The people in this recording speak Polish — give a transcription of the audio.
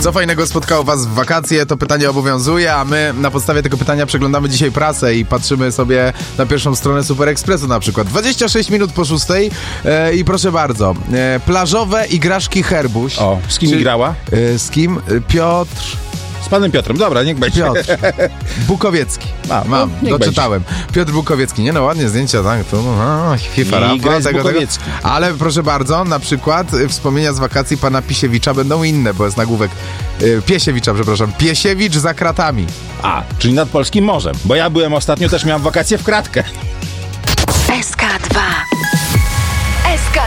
Co fajnego spotkało was w wakacje? To pytanie obowiązuje, a my na podstawie tego pytania przeglądamy dzisiaj prasę i patrzymy sobie na pierwszą stronę Super Expressu na przykład. 26 minut po 6 i proszę bardzo. Plażowe igraszki Herbuś. O, z kim grała? Z kim? Piotr... Z panem Piotrem, dobra, niech będzie. Piotr Bukowiecki. Mam, doczytałem. Będzie. Piotr Bukowiecki. Nie no, ładnie zdjęcia, tak? Tu, tego. Ale proszę bardzo, na przykład wspomnienia z wakacji pana Pisiewicza będą inne, bo jest nagłówek Piesiewicza, przepraszam. Piesiewicz za kratami. A, czyli nad polskim morzem. Bo ja byłem ostatnio, też miałem wakacje w kratkę. SK2